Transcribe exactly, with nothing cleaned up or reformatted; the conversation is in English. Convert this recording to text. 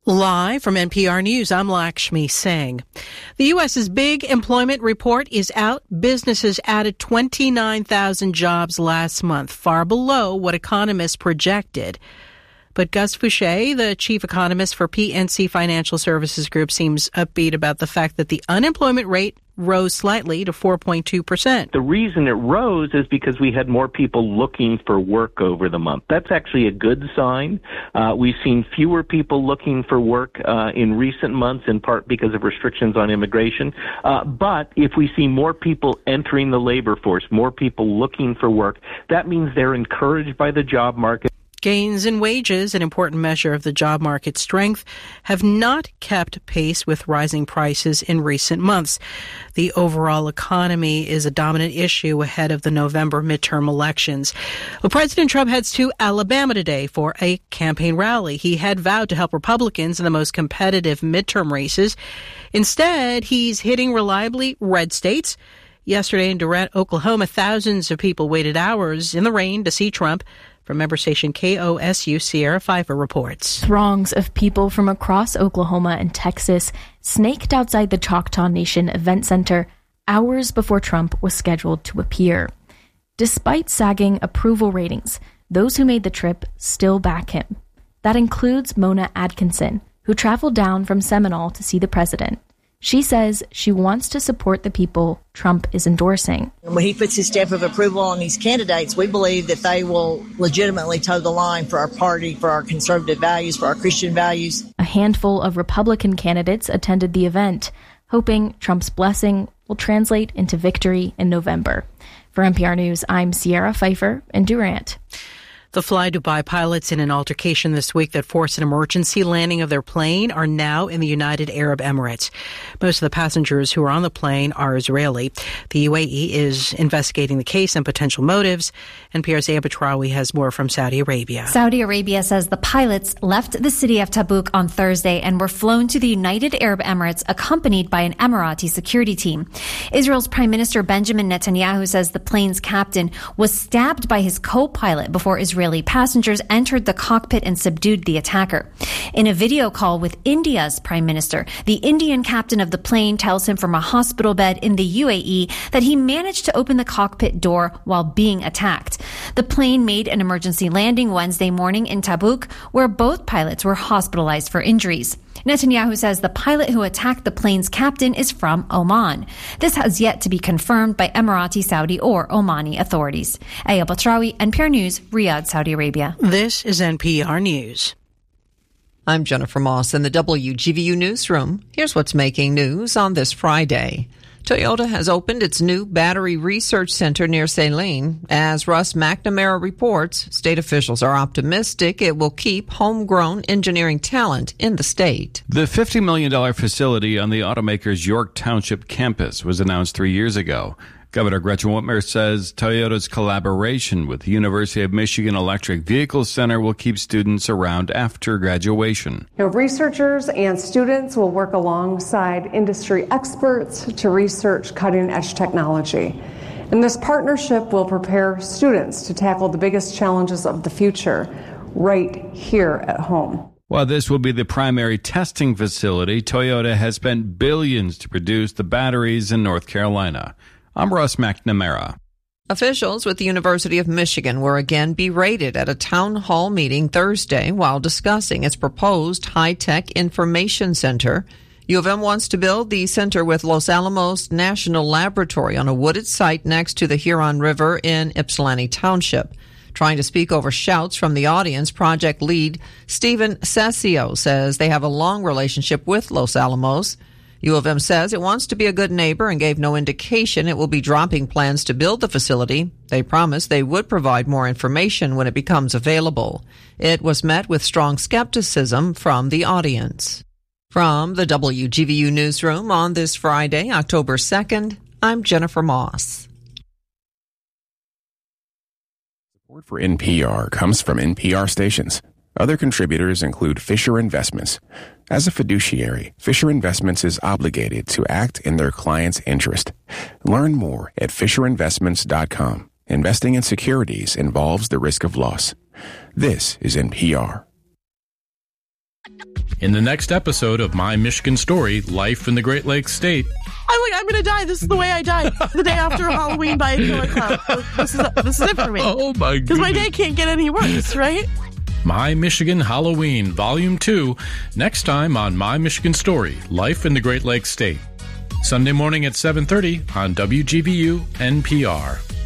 Live from N P R News, I'm Lakshmi Singh. The U S's big employment report is out. Businesses added twenty-nine thousand jobs last month, far below what economists projected. But Gus Fouché, the chief economist for P N C Financial Services Group, seems upbeat about the fact that the unemployment rate rose slightly to four point two percent. The reason it rose is because we had more people looking for work over the month. That's actually a good sign. Uh, we've seen fewer people looking for work uh, in recent months, in part because of restrictions on immigration. Uh, but if we see more people entering the labor force, more people looking for work, that means they're encouraged by the job market. Gains in wages, an important measure of the job market strength, have not kept pace with rising prices in recent months. The overall economy is a dominant issue ahead of the November midterm elections. Well, President Trump heads to Alabama today for a campaign rally. He had vowed to help Republicans in the most competitive midterm races. Instead, he's hitting reliably red states. Yesterday in Durant, Oklahoma, thousands of people waited hours in the rain to see Trump. From member station K O S U, Sierra Pfeiffer reports. Throngs of people from across Oklahoma and Texas snaked outside the Choctaw Nation Event Center hours before Trump was scheduled to appear. Despite sagging approval ratings, those who made the trip still back him. That includes Mona Atkinson, who traveled down from Seminole to see the president. She says she wants to support the people Trump is endorsing. When he puts his stamp of approval on these candidates, we believe that they will legitimately toe the line for our party, for our conservative values, for our Christian values. A handful of Republican candidates attended the event, hoping Trump's blessing will translate into victory in November. For N P R News, I'm Sierra Pfeiffer in Durant. The Fly Dubai pilots in an altercation this week that forced an emergency landing of their plane are now in the United Arab Emirates. Most of the passengers who are on the plane are Israeli. The U A E is investigating the case and potential motives. N P R's Aya Batrawi has more from Saudi Arabia. Saudi Arabia says the pilots left the city of Tabuk on Thursday and were flown to the United Arab Emirates accompanied by an Emirati security team. Israel's Prime Minister Benjamin Netanyahu says the plane's captain was stabbed by his co-pilot before Israel Israeli passengers entered the cockpit and subdued the attacker. In a video call with India's prime minister, the Indian captain of the plane tells him from a hospital bed in the U A E that he managed to open the cockpit door while being attacked. The plane made an emergency landing Wednesday morning in Tabuk, where both pilots were hospitalized for injuries. Netanyahu says the pilot who attacked the plane's captain is from Oman. This has yet to be confirmed by Emirati, Saudi, or Omani authorities. Aya Batrawi, N P R News, Riyadh, Saudi Arabia. This is N P R News. I'm Jennifer Moss in the W G V U newsroom. Here's what's making news on this Friday. Toyota has opened its new battery research center near Saline. As Russ McNamara reports, state officials are optimistic it will keep homegrown engineering talent in the state. The fifty million dollars facility on the automaker's York Township campus was announced three years ago. Governor Gretchen Whitmer says Toyota's collaboration with the University of Michigan Electric Vehicle Center will keep students around after graduation. You know, researchers and students will work alongside industry experts to research cutting-edge technology. And this partnership will prepare students to tackle the biggest challenges of the future right here at home. While this will be the primary testing facility, Toyota has spent billions to produce the batteries in North Carolina. I'm Russ McNamara. Officials with the University of Michigan were again berated at a town hall meeting Thursday while discussing its proposed high-tech information center. U of M wants to build the center with Los Alamos National Laboratory on a wooded site next to the Huron River in Ypsilanti Township. Trying to speak over shouts from the audience, project lead Stephen Sessio says they have a long relationship with Los Alamos. U of M says it wants to be a good neighbor and gave no indication it will be dropping plans to build the facility. They promised they would provide more information when it becomes available. It was met with strong skepticism from the audience. From the W G V U newsroom on this Friday, October second, I'm Jennifer Moss. Support for N P R comes from N P R stations. Other contributors include Fisher Investments. As a fiduciary, Fisher Investments is obligated to act in their client's interest. Learn more at fisher investments dot com. Investing in securities involves the risk of loss. This is N P R. In the next episode of My Michigan Story, Life in the Great Lakes State. I'm like, I'm going to die. This is the way I die. The day after Halloween by a killer clown. This is, this is it for me. Oh, my goodness. Because my day can't get any worse, right? My Michigan Halloween, Volume two, next time on My Michigan Story, Life in the Great Lakes State. Sunday morning at seven thirty on W G V U N P R.